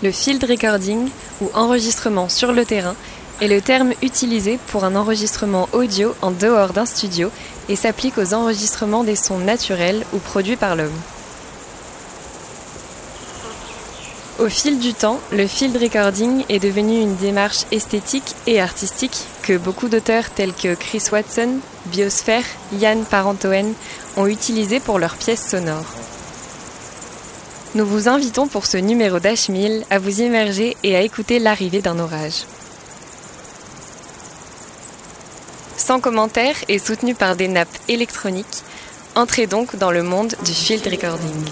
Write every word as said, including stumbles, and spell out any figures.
Le field recording, ou enregistrement sur le terrain, est le terme utilisé pour un enregistrement audio en dehors d'un studio et s'applique aux enregistrements des sons naturels ou produits par l'homme. Au fil du temps, le field recording est devenu une démarche esthétique et artistique que beaucoup d'auteurs tels que Chris Watson, Biosphère, Yann Parentoen ont utilisé pour leurs pièces sonores. Nous vous invitons pour ce numéro d'H mille à vous immerger et à écouter l'arrivée d'un orage. Sans commentaire et soutenu par des nappes électroniques, entrez donc dans le monde du field recording.